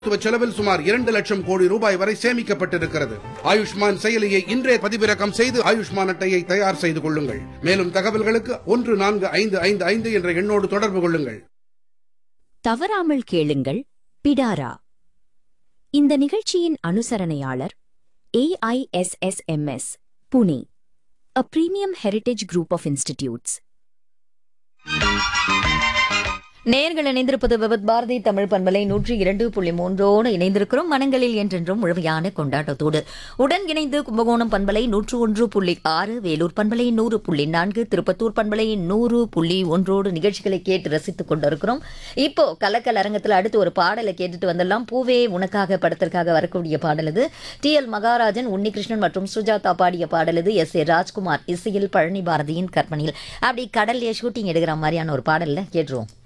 மருத்துவ செலவில் சுமார் 2 லட்சம் கோடி ரூபாய் வரை சேமிக்கப்பட்டிருக்கிறது. ஆயுஷ்மான் செயலியை இன்றே பதிவிறக்கம் செய்து ஆயுஷ்மான் அட்டையை தயார் செய்து கொள்ளுங்கள். மேலும் தகவல்களுக்கு 14555 என்ற எண்ணோடு தொடர்பு கொள்ளுங்கள். தவறாமல் கேளுங்கள் பிடாரா. இந்த நிகழ்ச்சியின் அனுசரணையாளர் AISSMS Pune, a premium heritage group of institutes. நேயர்கள் இணைந்திருப்பது விவித் பாரதி தமிழ் பண்பலை 102.3 இணைந்திருக்கிறோம். மனங்களில் என்றென்றும் முழுமையான கொண்டாட்டத்தோடு உடன் இணைந்து கும்பகோணம் பண்பலை 101.6, வேலூர் பண்பலை 100.4, திருப்பத்தூர் பண்பலை 100.1 நிகழ்ச்சிகளை கேட்டு ரசித்துக் கொண்டிருக்கிறோம். இப்போ கலக்கல் அரங்கத்தில் அடுத்து ஒரு பாடலை கேட்டுட்டு வந்துடலாம். பூவே உனக்காக படத்திற்காக வரக்கூடிய பாடல் இது. TL மகாராஜன், உன்னிகிருஷ்ணன் மற்றும் சுஜாதா பாடிய பாடல் இது. SA ராஜ்குமார் இசையில், பழனி பாரதியின் கற்பனையில் அப்படி கடல்ல ஷூட்டிங் எடுக்கிற மாதிரியான ஒரு பாடல்ல கேட்டுருவோம்.